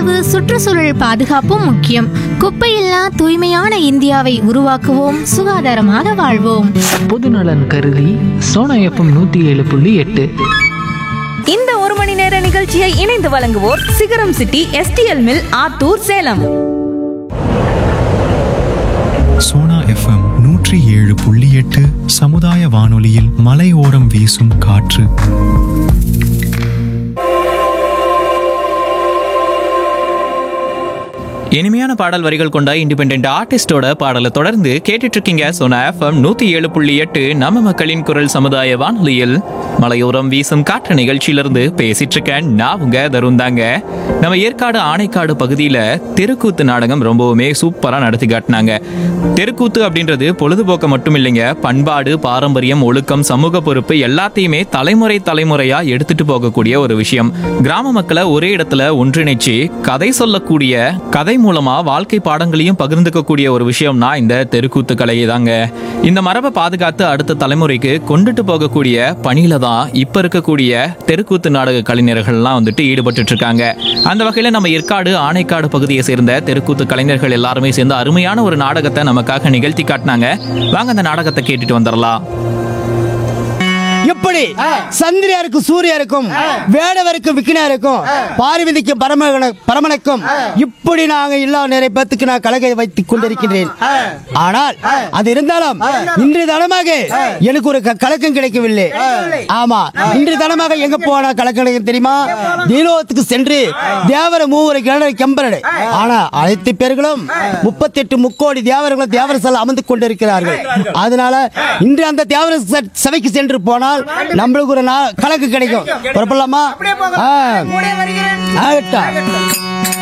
விழிப்புணர்வு, சுற்றுச்சூழல் பாதுகாப்பும் முக்கியம். குப்பையில்லா தூய்மையான இந்தியாவை உருவாக்குவோம், சுகாதாரமாக வாழ்வோம். பொதுநலன் கருதி சோனா எஃப்எம் 107.8. இந்த ஒரு மணி நேர நிகழ்ச்சியை இணைந்து வழங்குவோர் சிகரம் city STL mill Attur Salem. Sona FM 107.8 சமுதாய வானொலியில் மலையோரம் வீசும் காற்று. இனிமையான பாடல் வரிகள் கொண்ட இண்டிபெண்டன்ட் ஆர்டிஸ்டோட பாடலை தொடர்ந்து கேட்டுட்டு இருக்கீங்க. சோனா எஃப்எம் 107.8 நம்ம மக்களின் குரல் சமுதாய வானொலியில் மலையோரம் வீசும் காற்று நிகழ்ச்சியிலிருந்து பேசிட்டு இருக்கேன். நான் உங்க தருண் தாங்க. நம்ம ஏற்காடு ஆனைக்காடு பகுதியில் தெருக்கூத்து நாடகம் ரொம்பவுமே சூப்பராக நடத்தி காட்டினாங்க. தெருக்கூத்து அப்படின்றது பொழுதுபோக்க மட்டும் இல்லைங்க, பண்பாடு, பாரம்பரியம், ஒழுக்கம், சமூக பொறுப்பு எல்லாத்தையுமே தலைமுறையா எடுத்துட்டு போகக்கூடிய ஒரு விஷயம். கிராம மக்களை ஒரே இடத்துல ஒன்றிணைச்சு கதை சொல்லக்கூடிய, கதை மூலமா வாழ்க்கை பாடங்களையும் பகிர்ந்துக்கக்கூடிய ஒரு விஷயம்னா இந்த தெருக்கூத்து கலையை தாங்க. இந்த மரபை பாதுகாத்து அடுத்த தலைமுறைக்கு கொண்டுட்டு போகக்கூடிய பணியில தான் இப்ப இருக்கக்கூடிய தெருக்கூத்து நாடக கலைஞர்கள்லாம் வந்துட்டு ஈடுபட்டு இருக்காங்க. அந்த வகையில நம்ம ஏற்காடு ஆனைக்காடு பகுதியை சேர்ந்த தெருக்கூத்து கலைஞர்கள் எல்லாருமே சேர்ந்து அருமையான ஒரு நாடகத்தை நமக்காக நிகழ்த்தி காட்டினாங்க. வாங்க அந்த நாடகத்தை கேட்டுட்டு வந்துடலாம். எப்படி சந்திரியாருக்கும் சூரியருக்கும் வேடவருக்கும் விக்கினாருக்கும் பார்வதிக்கும் பரமனுக்கும் இப்படி நாங்க எல்லா நிறைய பேத்துக்கு நான் கலகை வைத்துக் கொண்டிருக்கிறேன். ஆனால் அது இருந்தாலும் இன்று தனமாக எனக்கு ஒரு கலக்கம் கிடைக்கவில்லை. ஆமா, இன்று தனமாக எங்க போனா கலக்கம் தெரியுமா? நீலோகத்துக்கு சென்று தேவர மூவரை கெம்பரடு. ஆனா அனைத்து பேர்களும் 38 முக்கோடி தேவர்களும் தேவர சால அமர்ந்து கொண்டிருக்கிறார்கள். அதனால இன்று அந்த தேவர சபைக்கு சென்று போனால் நம்மளுக்கு ஒரு கலக்கு கிடைக்கும். புறப்படலாமா?